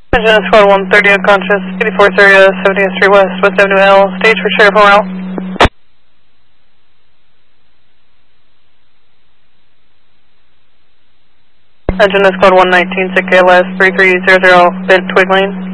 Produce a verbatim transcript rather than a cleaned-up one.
Engine is squad one thirty unconscious, eighty-fourth area, seventieth Street West, West Avenue L, stage for Sheriff Morale. Engine is squad one nineteen, sick A L S, three three zero zero, Bent Twig Lane.